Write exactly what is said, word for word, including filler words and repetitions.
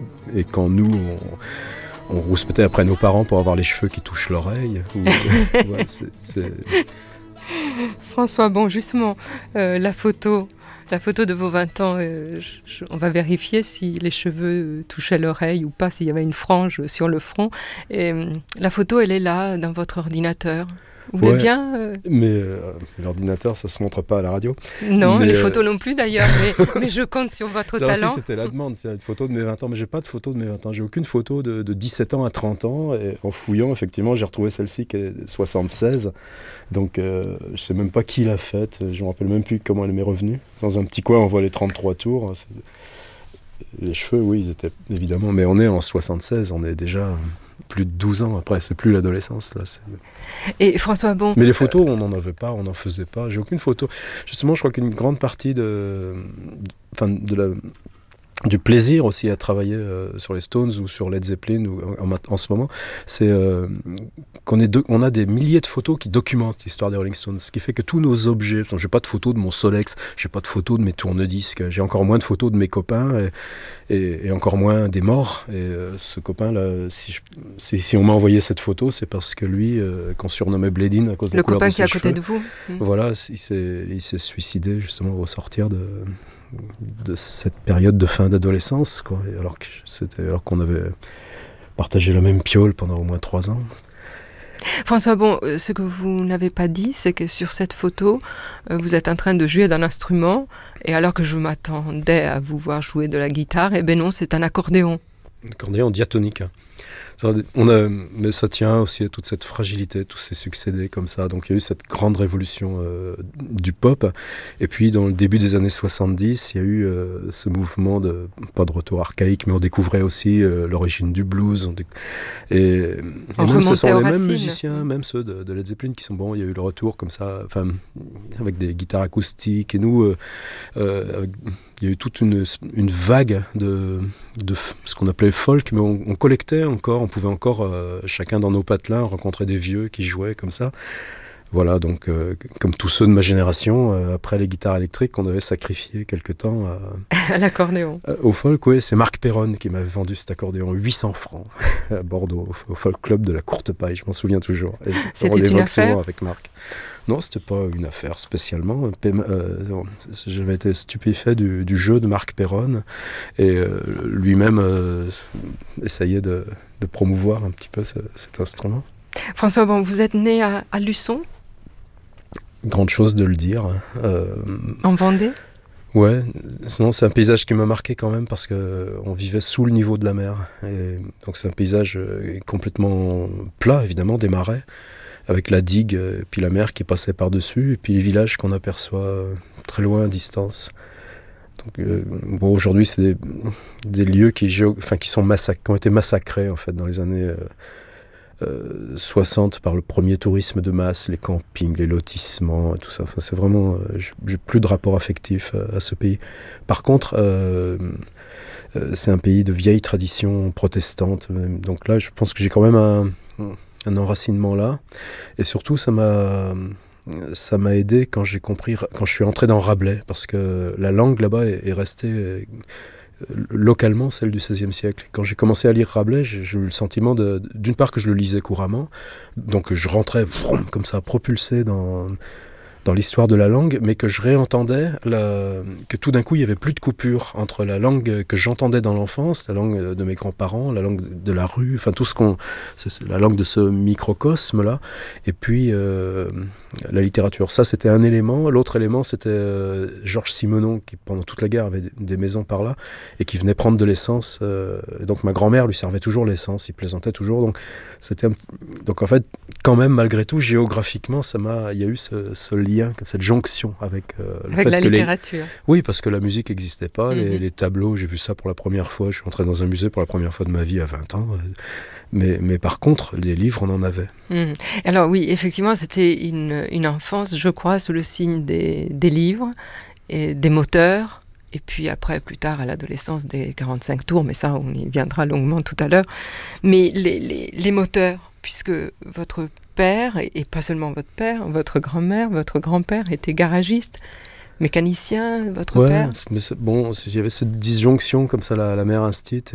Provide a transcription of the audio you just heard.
et quand nous, on, on rouspétait après nos parents pour avoir les cheveux qui touchent l'oreille. Ou, ouais, c'est, c'est... François, bon, justement, euh, la photo... La photo de vos vingt ans, euh, je, on va vérifier si les cheveux touchaient l'oreille ou pas, s'il y avait une frange sur le front. Et, euh, la photo, elle est là, dans votre ordinateur. Vous voulez ouais, bien euh... Mais euh, l'ordinateur, ça ne se montre pas à la radio. Non, mais, les euh... photos non plus d'ailleurs, mais, mais je compte sur votre ça talent. Aussi, c'était la demande, c'est une photo de mes vingt ans, mais je n'ai pas de photo de mes vingt ans. J'ai aucune photo de, de dix-sept ans à trente ans. Et en fouillant, effectivement, j'ai retrouvé celle-ci qui est soixante-seize. Donc, euh, je ne sais même pas qui l'a faite. Je ne me rappelle même plus comment elle m'est revenue. Dans un petit coin, on voit les trente-trois tours. C'est... Les cheveux, oui, ils étaient évidemment... Mais on est en soixante-seize, on est déjà plus de douze ans après. C'est plus l'adolescence, là. C'est... Et François, bon... Mais les photos, on n'en avait pas, on n'en faisait pas. J'ai aucune photo. Justement, je crois qu'une grande partie de... Enfin, de la... du plaisir aussi à travailler euh, sur les Stones ou sur Led Zeppelin ou, en, en ce moment, c'est euh, qu'on est de, on a des milliers de photos qui documentent l'histoire des Rolling Stones, ce qui fait que tous nos objets, j'ai pas de photos de mon Solex, j'ai pas de photos de mes tourne-disques, j'ai encore moins de photos de mes copains et, et, et encore moins des morts. Et euh, ce copain-là, si, je, si, si on m'a envoyé cette photo, c'est parce que lui, euh, qu'on surnommait Bledin à cause de le la couleur de ses cheveux. Le copain qui est à côté de vous. Mmh. Voilà, il s'est, il s'est suicidé justement au sortir de... de cette période de fin d'adolescence, quoi, alors, que c'était, alors qu'on avait partagé la même piole pendant au moins trois ans. François, bon, ce que vous n'avez pas dit, c'est que sur cette photo, vous êtes en train de jouer d'un instrument, et alors que je m'attendais à vous voir jouer de la guitare, eh bien non, c'est un accordéon. Un accordéon diatonique. Ça, on a, mais ça tient aussi à toute cette fragilité, tous ces succédés comme ça. Donc il y a eu cette grande révolution euh, du pop. Et puis dans le début des années soixante-dix, il y a eu euh, ce mouvement, de, pas de retour archaïque, mais on découvrait aussi euh, l'origine du blues. Déc... Et, et même ce sont les racines. Mêmes musiciens, même ceux de, de Led Zeppelin qui sont bons. Il y a eu le retour comme ça, enfin, avec des guitares acoustiques. Et nous, euh, euh, avec, il y a eu toute une, une vague de, de ce qu'on appelait folk, mais on, on collectait encore, on pouvait encore, euh, chacun dans nos patelins, rencontrer des vieux qui jouaient comme ça. Voilà, donc euh, comme tous ceux de ma génération, euh, après les guitares électriques, on avait sacrifié quelque temps à, à l'accordéon. À, au folk, oui, c'est Marc Perron qui m'avait vendu cet accordéon, huit cents francs, à Bordeaux, au, au folk club de la Courte Paille, je m'en souviens toujours. Et c'était une affaire avec Marc. Non, c'était pas une affaire spécialement. Euh, j'avais été stupéfait du, du jeu de Marc Perron et euh, lui-même euh, essayait de, de promouvoir un petit peu ce, cet instrument. François, bon, vous êtes né à, à Luçon ? Grande chose de le dire. Euh, en Vendée ? Ouais, sinon c'est un paysage qui m'a marqué quand même parce qu'on vivait sous le niveau de la mer. Et donc c'est un paysage complètement plat, évidemment, des marais, avec la digue, et puis la mer qui passait par-dessus, et puis les villages qu'on aperçoit très loin à distance. Donc, euh, bon, aujourd'hui, c'est des, des lieux qui, géo- enfin, qui, sont massac- qui ont été massacrés en fait, dans les années euh, euh, soixante par le premier tourisme de masse, les campings, les lotissements, et tout ça. Enfin, c'est vraiment, euh, j'ai plus de rapport affectif à, à ce pays. Par contre, euh, euh, c'est un pays de vieille tradition protestante. Donc là, je pense que j'ai quand même un... un enracinement là, et surtout ça m'a ça m'a aidé quand j'ai compris, quand je suis entré dans Rabelais, parce que la langue là-bas est, est restée euh, localement celle du seizième siècle. Quand j'ai commencé à lire Rabelais, j'ai, j'ai eu le sentiment de, d'une part que je le lisais couramment, donc je rentrais vroom, comme ça propulsé dans dans l'histoire de la langue, mais que je réentendais, la... que tout d'un coup, il n'y avait plus de coupure entre la langue que j'entendais dans l'enfance, la langue de mes grands-parents, la langue de la rue, enfin tout ce qu'on... C'est la langue de ce microcosme-là, et puis euh, la littérature. Ça, c'était un élément. L'autre élément, c'était euh, Georges Simenon, qui pendant toute la guerre avait des maisons par là, et qui venait prendre de l'essence. Euh... Donc ma grand-mère lui servait toujours l'essence, il plaisantait toujours. Donc, c'était un... donc en fait, quand même, malgré tout, géographiquement, ça m'a... il y a eu ce, ce lien, cette jonction avec, euh, le avec fait la que littérature. Les... Oui, parce que la musique n'existait pas, mm-hmm. les, les tableaux, j'ai vu ça pour la première fois, je suis entré dans un musée pour la première fois de ma vie à vingt ans, mais, mais par contre, les livres, on en avait. Mm. Alors oui, effectivement, c'était une, une enfance, je crois, sous le signe des, des livres, et des moteurs, et puis après, plus tard, à l'adolescence, des quarante-cinq tours, mais ça, on y viendra longuement tout à l'heure. Mais les, les, les moteurs, puisque votre père, et pas seulement votre père, votre grand-mère, votre grand-père était garagiste, mécanicien, votre ouais, père. Mais bon, il y avait cette disjonction comme ça, la, la mère instite